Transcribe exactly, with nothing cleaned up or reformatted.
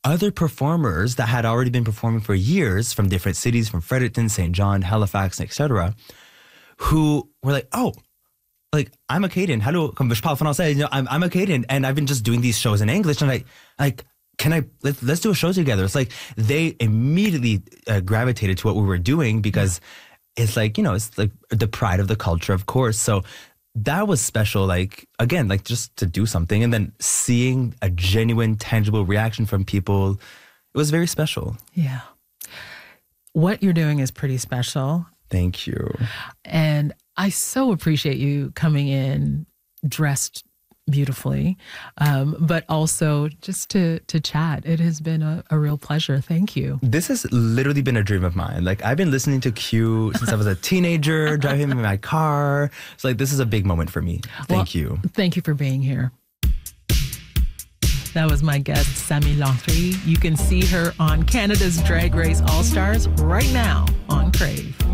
other performers that had already been performing for years from different cities, from Fredericton, Saint John, Halifax, et cetera, who were like, oh, like, I'm Acadian. Hello, comme je parle français. You know, I'm, I'm Acadian, and I've been just doing these shows in English. And I, like, can I, let's, let's do a show together. It's like, they immediately uh, gravitated to what we were doing because yeah. it's like, you know, it's like the pride of the culture, of course. So that was special. Like, again, like just to do something and then seeing a genuine, tangible reaction from people. It was very special. Yeah. What you're doing is pretty special. Thank you. And I so appreciate you coming in dressed beautifully, um, but also just to to chat. It has been a, a real pleasure. Thank you. This has literally been a dream of mine. Like, I've been listening to Q since I was a teenager, driving in my car. It's like, this is a big moment for me. Thank well, you. Thank you for being here. That was my guest, Sami Landry. You can see her on Canada's Drag Race All-Stars right now on Crave.